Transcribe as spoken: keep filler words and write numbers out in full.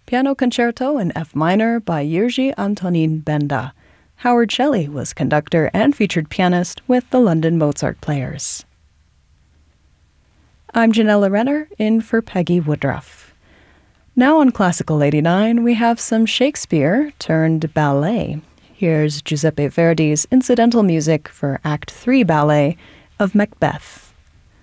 Piano Concerto in F minor by Jiří Antonín Benda. Howard Shelley was conductor and featured pianist with the London Mozart Players. I'm Janella Renner, in for Peggy Woodruff. Now on Classical eighty-nine, we have some Shakespeare turned ballet. Here's Giuseppe Verdi's incidental music for Act three ballet of Macbeth.